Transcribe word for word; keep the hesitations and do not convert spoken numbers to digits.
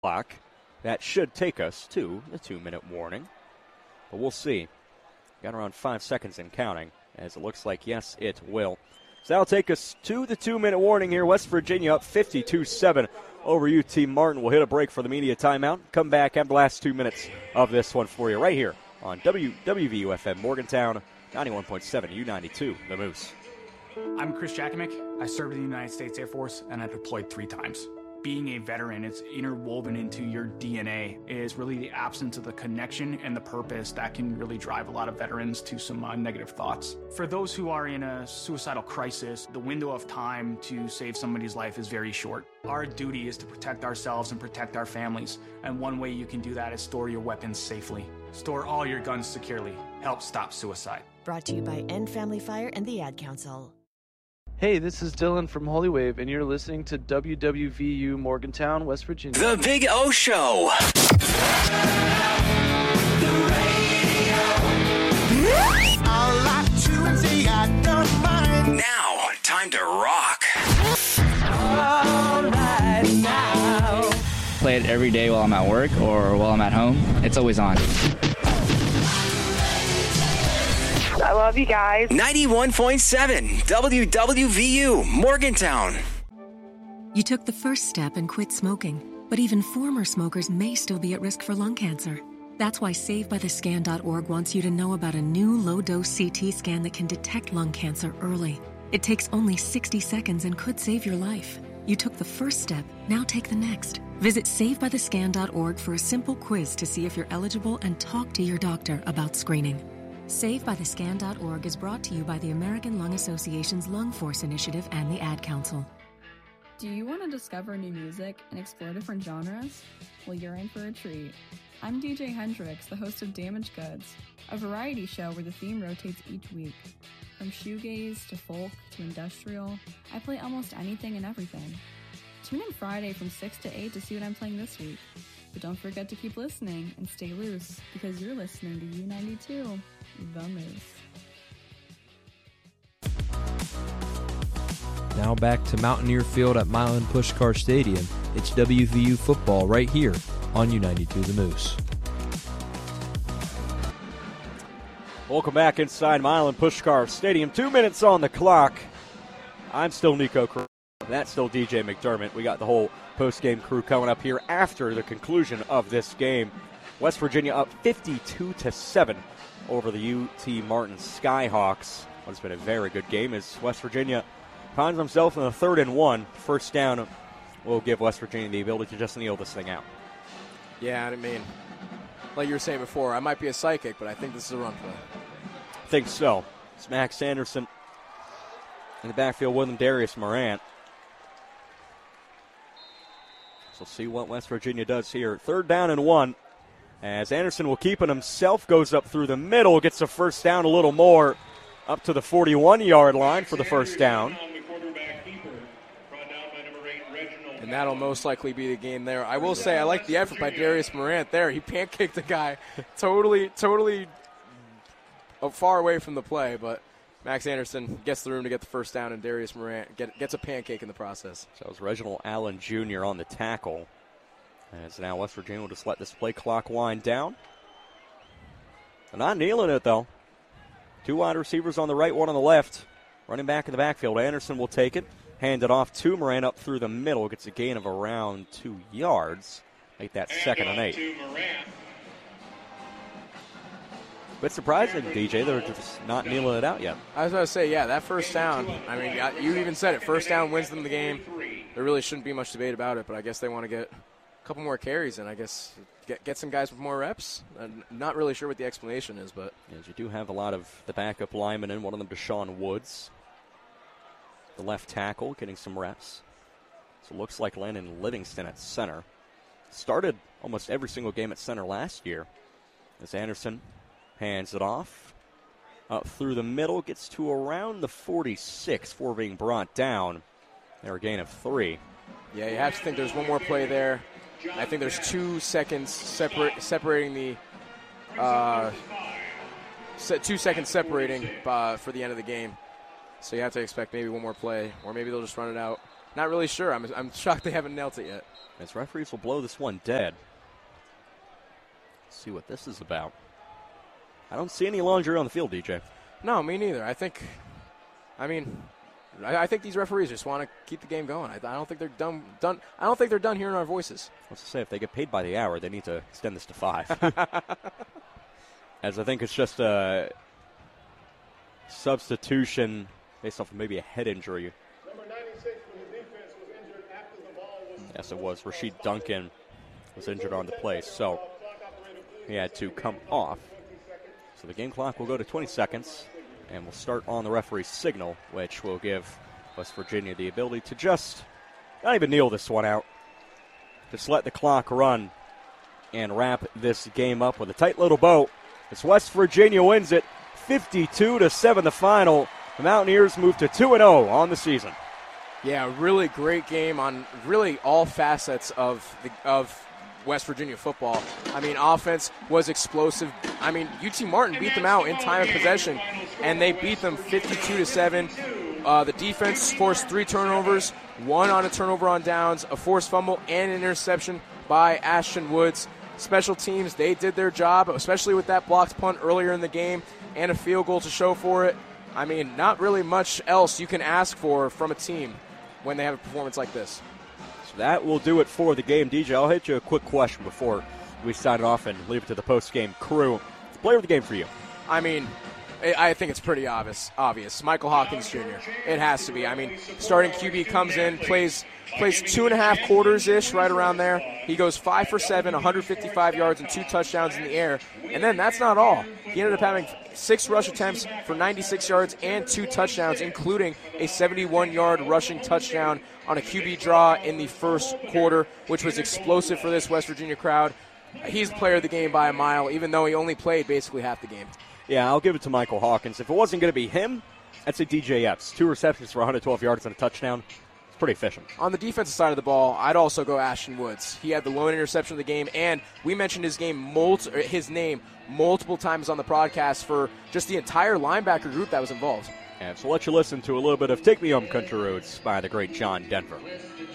clock. That should take us to the two-minute warning. But we'll see. Got around five seconds and counting, as it looks like, yes, it will. So that'll take us to the two-minute warning here. West Virginia up fifty-two seven over U T Martin. We'll hit a break for the media timeout. Come back, have the last two minutes of this one for you right here on W W V U F M Morgantown, ninety-one point seven U ninety-two, The Moose. I'm Chris Jakimick. I served in the United States Air Force, and I deployed three times. Being a veteran, it's interwoven into your D N A, is really the absence of the connection and the purpose that can really drive a lot of veterans to some uh, negative thoughts. For those who are in a suicidal crisis, the window of time to save somebody's life is very short. Our duty is to protect ourselves and protect our families, and one way you can do that is store your weapons safely. Store all your guns securely. Help stop suicide. Brought to you by End Family Fire and the Ad Council. Hey, this is Dylan from Holy Wave, and you're listening to W W V U Morgantown, West Virginia. The Big O Show. The radio. I'll lie to and say I don't mind. Now, time to rock. All right now. Play it every day while I'm at work or while I'm at home. It's always on. I love you guys. ninety-one point seven W W V U Morgantown. You took the first step and quit smoking, but even former smokers may still be at risk for lung cancer. That's why Save By The Scan dot org wants you to know about a new low-dose C T scan that can detect lung cancer early. It takes only sixty seconds and could save your life. You took the first step, now take the next. Visit Save By The Scan dot org for a simple quiz to see if you're eligible and talk to your doctor about screening. Save By The Scan dot org is brought to you by the American Lung Association's Lung Force Initiative and the Ad Council. Do you want to discover new music and explore different genres? Well, you're in for a treat. I'm D J Hendrix, the host of Damaged Goods, a variety show where the theme rotates each week. From shoegaze to folk to industrial, I play almost anything and everything. Tune in Friday from six to eight to see what I'm playing this week. But don't forget to keep listening and stay loose, because you're listening to U ninety-two, The Moose. Now back to Mountaineer Field at Milan Puskar Stadium. It's W V U football right here on U ninety-two The Moose. Welcome back inside Milan Puskar Stadium. Two minutes on the clock. I'm still Nico Cruz. That's still D J McDermott. We got the whole post-game crew coming up here after the conclusion of this game. West Virginia up fifty-two to seven over the U T Martin Skyhawks. It's been a very good game as West Virginia finds themselves in the third and one. First down will give West Virginia the ability to just kneel this thing out. Yeah, I mean, like you were saying before, I might be a psychic, but I think this is a run play. I think so. It's Max Anderson in the backfield with him, Darius Morant. So see what West Virginia does here. Third down and one. As Anderson will keep it himself, goes up through the middle, gets a first down a little more, up to the forty-one-yard line for the first down. And that'll most likely be the game there. I will say I like the effort by Darius Morant there. He pancaked the guy totally, totally far away from the play, but Max Anderson gets the room to get the first down, and Darius Morant get, gets a pancake in the process. So it was Reginald Allen Junior on the tackle. As now West Virginia will just let this play clock wind down. They're not kneeling it, though. Two wide receivers on the right, one on the left. Running back in the backfield. Anderson will take it. Hand it off to Moran up through the middle. Gets a gain of around two yards. Make that second and eight. Bit surprising, D J. They're just not kneeling it out yet. I was about to say, yeah, that first down. I mean, you even said it. First down wins them the game. There really shouldn't be much debate about it, but I guess they want to get a couple more carries and I guess get get some guys with more reps. I'm not really sure what the explanation is, but yes, you do have a lot of the backup linemen in. One of them, Deshaun Woods, the left tackle, getting some reps. So it looks like Landon Livingston at center. Started almost every single game at center last year. As Anderson hands it off. Up through the middle, gets to around the forty-six before being brought down. There a gain of three. Yeah, you have to think there's one more play there. I think there's two seconds separa- separating the uh, se- two seconds separating uh, for the end of the game. So you have to expect maybe one more play, or maybe they'll just run it out. not really sure. I'm, I'm shocked they haven't nailed it yet. As referees will blow this one dead. Let's see what this is about. I don't see any laundry on the field, D J. No, me neither. I think, I mean, I, I think these referees just want to keep the game going. I, I don't think they're done. Done. I don't think they're done hearing our voices. Let's say if they get paid by the hour, they need to extend this to five. As I think it's just a substitution based off of maybe a head injury. Number ninety-six for the defense was injured after the ball was. Yes, it was. Rashid Duncan was injured on the play, so he had to come off. So the game clock will go to twenty seconds, and we'll start on the referee's signal, which will give West Virginia the ability to just not even kneel this one out. Just let the clock run and wrap this game up with a tight little bow. As West Virginia wins it fifty-two to seven, the final. The Mountaineers move to two and oh on the season. Yeah, really great game on really all facets of the, of West Virginia football. I mean, offense was explosive. I mean, U T Martin beat them out in time of possession, and they beat them fifty-two to seven. Uh, the defense forced three turnovers, one on a turnover on downs, a forced fumble, and an interception by Ashton Woods. Special teams, they did their job, especially with that blocked punt earlier in the game and a field goal to show for it. I mean, not really much else you can ask for from a team when they have a performance like this. So that will do it for the game. D J, I'll hit you a quick question before we sign it off and leave it to the post-game crew. It's player of the game for you. I mean, I think it's pretty obvious. Obvious. Michael Hawkins Junior It has to be. I mean, starting Q B comes in, plays plays two and a half quarters-ish, right around there. He goes five for seven, one hundred fifty-five yards, and two touchdowns in the air. And then that's not all. He ended up having six rush attempts for ninety-six yards and two touchdowns, including a seventy-one-yard rushing touchdown on a Q B draw in the first quarter, which was explosive for this West Virginia crowd. He's player of the game by a mile, even though he only played basically half the game. Yeah, I'll give it to Michael Hawkins. If it wasn't going to be him, I'd say D J Epps. Two receptions for one hundred twelve yards and a touchdown. It's pretty efficient. On the defensive side of the ball, I'd also go Ashton Woods. He had the lone interception of the game, and we mentioned his game, multi- his name multiple times on the broadcast for just the entire linebacker group that was involved. And so let you listen to a little bit of Take Me Home Country Roads by the great John Denver.